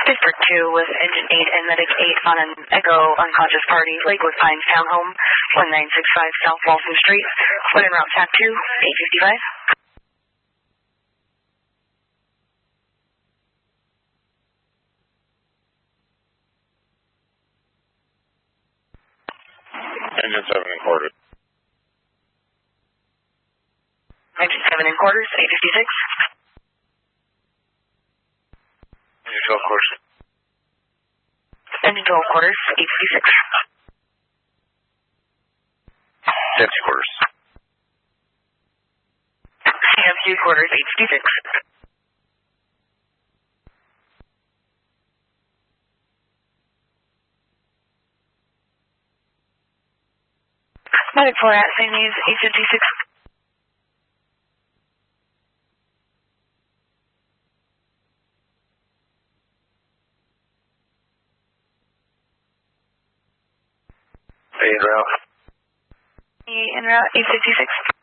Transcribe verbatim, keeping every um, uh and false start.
District two with Engine eight and Medic eight on an Echo unconscious party, Lakewood Pines Townhome, one nine six five South Waltham Street. When en route, T A C two, eight fifty-five. Engine seven and quarters. Engine seven and quarters, eight fifty-six. Engine twelve quarters. Engine twelve quarters, eight fifty-six. Taxi quarters. C F two quarters, eight fifty-six. Medic four at Saint Louis, eight fifty-six. En route. En route, eight fifty-six.